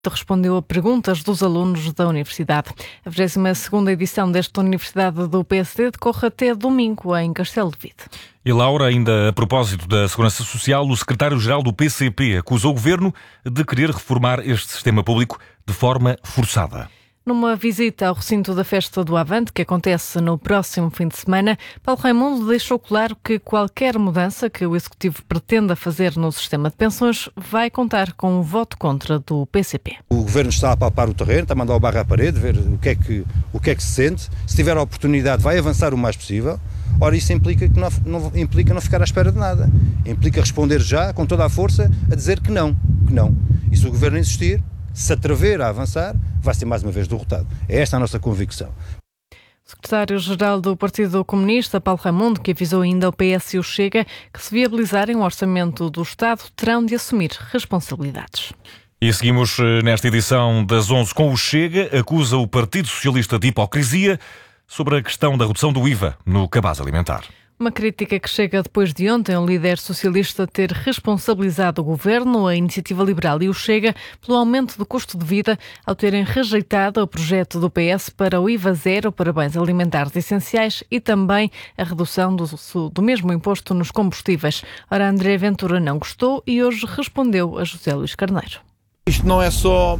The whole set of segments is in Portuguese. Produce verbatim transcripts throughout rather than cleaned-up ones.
respondeu a perguntas dos alunos da Universidade. A vigésima segunda edição desta Universidade do P S D decorre até domingo em Castelo de Vide. E Laura, ainda a propósito da Segurança Social, o secretário-geral do P C P acusou o governo de querer reformar este sistema público de forma forçada. Numa visita ao recinto da Festa do Avante, que acontece no próximo fim de semana, Paulo Raimundo deixou claro que qualquer mudança que o Executivo pretenda fazer no sistema de pensões vai contar com o voto contra do P C P. O Governo está a palpar o terreno, está a mandar o barro à parede, ver o que é que, o que, é que se sente. Se tiver a oportunidade, vai avançar o mais possível. Ora, isso implica, que não, não, implica não ficar à espera de nada. Implica responder já, com toda a força, a dizer que não, que não. E se o Governo insistir, se atrever a avançar, vai ser mais uma vez derrotado. É esta a nossa convicção. O secretário-geral do Partido Comunista, Paulo Raimundo, que avisou ainda ao P S e o Chega que, se viabilizarem o orçamento do Estado, terão de assumir responsabilidades. E seguimos nesta edição das onze com o Chega, acusa o Partido Socialista de hipocrisia sobre a questão da redução do I V A no cabaz alimentar. Uma crítica que chega depois de ontem o líder socialista ter responsabilizado o Governo, a Iniciativa Liberal e o Chega pelo aumento do custo de vida ao terem rejeitado o projeto do P S para o I V A zero para bens alimentares essenciais e também a redução do, do mesmo imposto nos combustíveis. Ora, André Ventura não gostou e hoje respondeu a José Luís Carneiro. Isto não é só uh,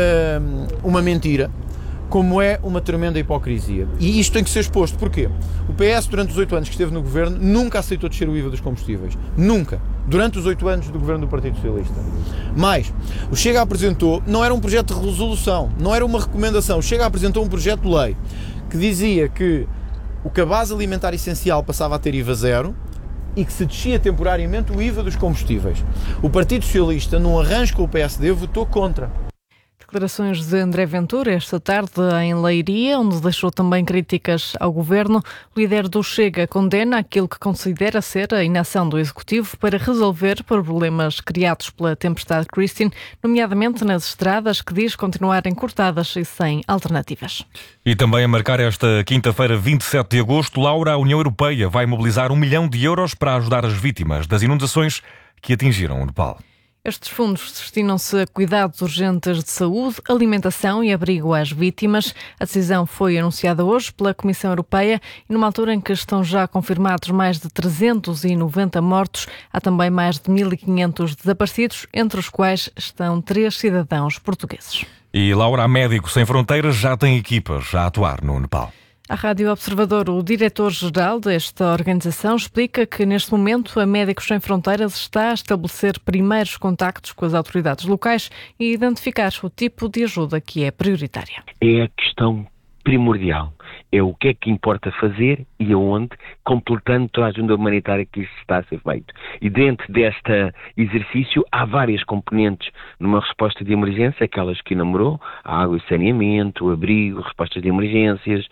uma mentira, como é uma tremenda hipocrisia. E isto tem que ser exposto. Porquê? O P S, durante os oito anos que esteve no Governo, nunca aceitou descer o I V A dos combustíveis. Nunca. Durante os oito anos do Governo do Partido Socialista. Mais, o Chega apresentou, não era um projeto de resolução, não era uma recomendação, o Chega apresentou um projeto de lei que dizia que o cabaz alimentar essencial passava a ter I V A zero e que se descia temporariamente o I V A dos combustíveis. O Partido Socialista, num arranjo com o P S D, votou contra. Declarações de André Ventura esta tarde em Leiria, onde deixou também críticas ao Governo. O líder do Chega condena aquilo que considera ser a inação do Executivo para resolver problemas criados pela tempestade Christine, nomeadamente nas estradas, que diz continuarem cortadas e sem alternativas. E também a marcar esta quinta-feira, vinte e sete de agosto, Laura, a União Europeia vai mobilizar um milhão de euros para ajudar as vítimas das inundações que atingiram o Nepal. Estes fundos destinam-se a cuidados urgentes de saúde, alimentação e abrigo às vítimas. A decisão foi anunciada hoje pela Comissão Europeia e numa altura em que estão já confirmados mais de trezentos e noventa mortos, há também mais de mil e quinhentos desaparecidos, entre os quais estão três cidadãos portugueses. E Laura, a Médicos Sem Fronteiras já tem equipas a atuar no Nepal. À Rádio Observador, o diretor-geral desta organização explica que, neste momento, a Médicos Sem Fronteiras está a estabelecer primeiros contactos com as autoridades locais e identificar o tipo de ajuda que é prioritária. É a questão primordial. É o que é que importa fazer e aonde, completando toda a ajuda humanitária que isso está a ser feito. E dentro deste exercício há várias componentes numa resposta de emergência, aquelas que enumerou, água e saneamento, abrigo, respostas de emergências,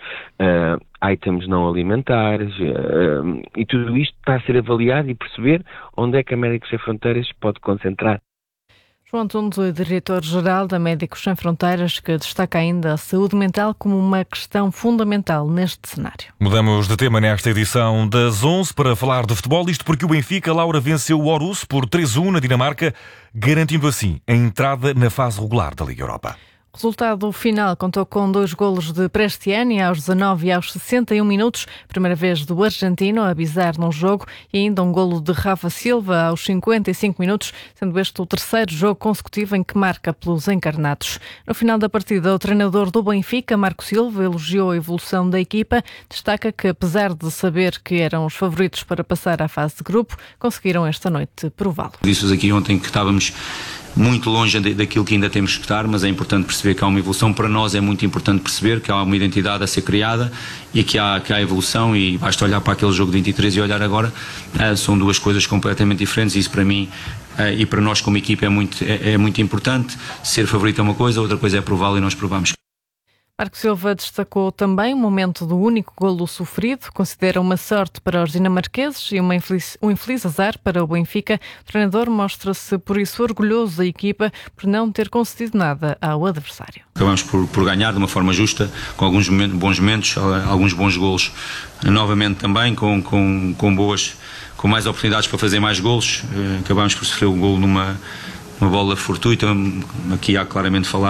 uh, itens não alimentares, uh, e tudo isto está a ser avaliado e perceber onde é que a Médicos Sem Fronteiras pode concentrar. João Antunes, o diretor-geral da Médicos Sem Fronteiras, que destaca ainda a saúde mental como uma questão fundamental neste cenário. Mudamos de tema nesta edição das onze para falar de futebol, isto porque o Benfica, Laura, venceu o Aarhus por três a um na Dinamarca, garantindo assim a entrada na fase regular da Liga Europa. O resultado final contou com dois golos de Prestiani aos dezanove e aos sessenta e um minutos, primeira vez do argentino a avisar num jogo, e ainda um golo de Rafa Silva aos cinquenta e cinco minutos, sendo este o terceiro jogo consecutivo em que marca pelos encarnados. No final da partida, o treinador do Benfica, Marco Silva, elogiou a evolução da equipa, destaca que, apesar de saber que eram os favoritos para passar à fase de grupo, conseguiram esta noite prová-lo. Disse-vos aqui ontem que estávamos muito longe daquilo que ainda temos que estar, mas é importante perceber que há uma evolução. Para nós é muito importante perceber que há uma identidade a ser criada e que há, que há evolução, e basta olhar para aquele jogo de vinte e três e olhar agora, uh, são duas coisas completamente diferentes, e isso para mim uh, e para nós como equipa é muito, é, é muito importante. Ser favorito é uma coisa, outra coisa é prová-lo, e nós provamos. Marco Silva destacou também o momento do único golo sofrido, considera uma sorte para os dinamarqueses e uma infeliz, um infeliz azar para o Benfica. O treinador mostra-se por isso orgulhoso da equipa por não ter concedido nada ao adversário. Acabamos por, por ganhar de uma forma justa, com alguns momentos, bons momentos, alguns bons golos, novamente também com, com, com boas, com mais oportunidades para fazer mais golos. Acabamos por sofrer o golo numa uma bola fortuita. Aqui há claramente falar